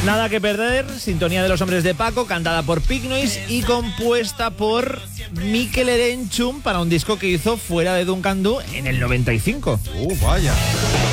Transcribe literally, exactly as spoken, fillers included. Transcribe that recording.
Nada que perder, sintonía de los hombres de Paco, cantada por Picnoise y compuesta por Mikel Erenchun para un disco que hizo Fuera de Duncan Du en el noventa y cinco. ¡Uh, vaya!